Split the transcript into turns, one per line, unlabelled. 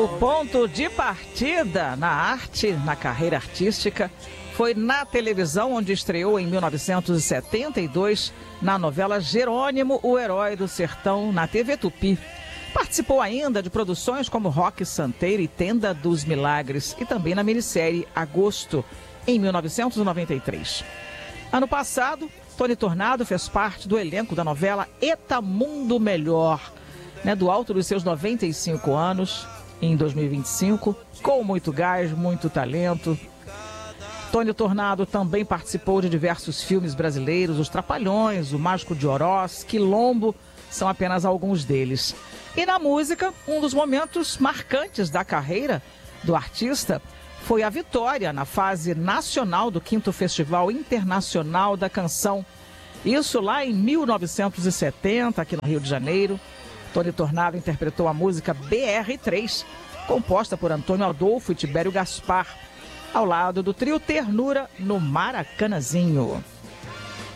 O ponto de partida na arte, na carreira artística, foi na televisão, onde estreou em 1972 na novela Jerônimo, o Herói do Sertão, na TV Tupi. Participou ainda de produções como Roque Santeiro e Tenda dos Milagres e também na minissérie Agosto, em 1993. Ano passado, Tony Tornado fez parte do elenco da novela Eta Mundo Melhor, do alto dos seus 95 anos, em 2025, com muito gás, muito talento. Tony Tornado também participou de diversos filmes brasileiros, Os Trapalhões, O Mágico de Oroz, Quilombo, são apenas alguns deles. E na música, um dos momentos marcantes da carreira do artista foi a vitória na fase nacional do 5º Festival Internacional da Canção. Isso lá em 1970, aqui no Rio de Janeiro. Tony Tornado interpretou a música BR-3, composta por Antônio Adolfo e Tibério Gaspar, ao lado do trio Ternura no Maracanãzinho.